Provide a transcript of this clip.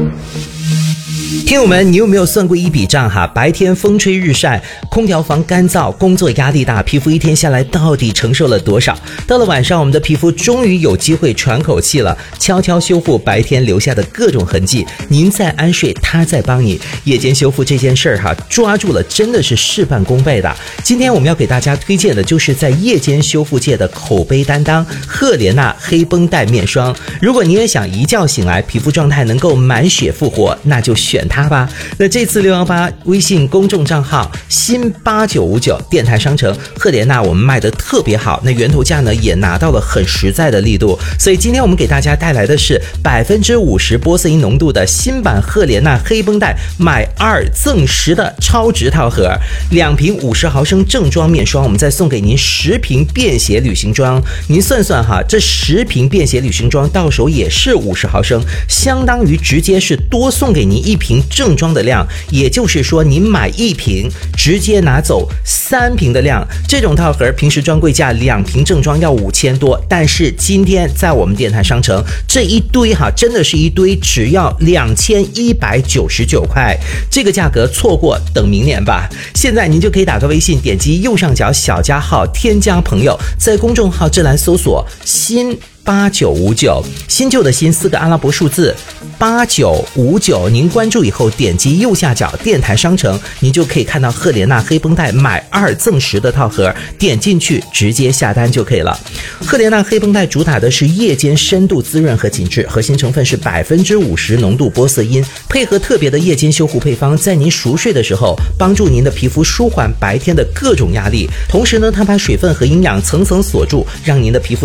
听友们，你有没有算过一笔账哈？白天风吹日晒，空调房干燥，工作压力大，皮肤一天下来到底承受了多少？到了晚上，我们的皮肤终于有机会喘口气了，悄悄修复白天留下的各种痕迹。您在安睡，他在帮你。夜间修复这件事儿哈，抓住了真的是事半功倍的。今天我们要给大家推荐的就是在夜间修复界的口碑担当——赫莲娜黑绷带面霜。如果你也想一觉醒来皮肤状态能够满血复活，那就选它吧。那这次618微信公众账号新8959电台商城赫莲娜我们卖的特别好，那源头价呢也拿到了很实在的力度，所以今天我们给大家带来的是50%玻色因浓度的新版赫莲娜黑绷带买2赠10的超值套盒，2瓶50毫升正装面霜，我们再送给您10瓶便携旅行装。您算算哈，这10瓶便携旅行装到手也是50毫升，相当于直接是多送给您1瓶正装的量，也就是说您买1瓶直接拿走3瓶的量。这种套盒平时专柜价2瓶正装要5000多，但是今天在我们电台商城这一堆哈，真的是一堆，只要2199块，这个价格错过等明年吧。现在您就可以打开微信，点击右上角小加号添加朋友，在公众号这栏搜索新8959，新旧的新4个阿拉伯数字8959，您关注以后点击右下角电台商城，您就可以看到赫莲娜黑绷带买2赠10的套盒，点进去直接下单就可以了。赫莲娜黑绷带主打的是夜间深度滋润和紧致，核心成分是50%浓度玻色因，配合特别的夜间修护配方，在您熟睡的时候帮助您的皮肤舒缓白天的各种压力，同时呢它把水分和营养层层锁住，让您的皮肤